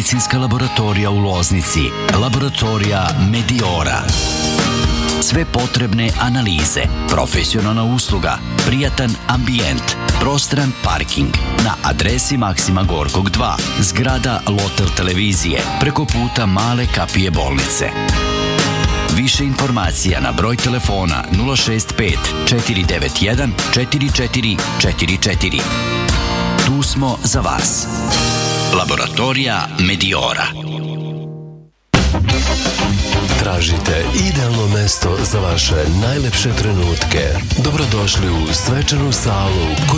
Medicinska laboratorija u Loznici, laboratorija Mediora. Sve potrebne analize, profesionalna usluga, prijatan ambijent, prostoran parking na adresi Maksima Gorkog 2, zgrada Lotel televizije, preko puta Male kapije bolnice. Više informacija na broj telefona 065 491 4444. Tu smo za vas. Laboratorija Mediora. Tražite idealno mesto za vaše najlepše trenutke. Dobrodošli u svečanu salu